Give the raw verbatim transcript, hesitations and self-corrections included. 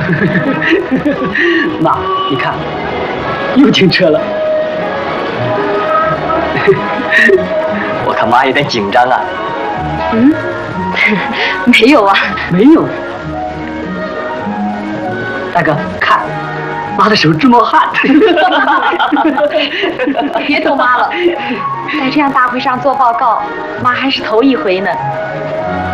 妈，你看，又停车了。 我看妈有点紧张啊。 嗯，没有啊， 没有。大哥，看，妈的手直冒汗。 别逗妈了，在这样大会上做报告，妈还是头一回呢。